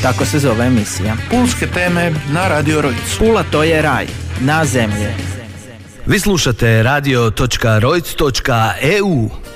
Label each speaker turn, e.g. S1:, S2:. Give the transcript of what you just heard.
S1: tako se zove emisija.
S2: Pulske teme na Radio Rojc.
S1: Pula to je raj, na zemlji.
S3: Vi slušate radio.rojc.eu.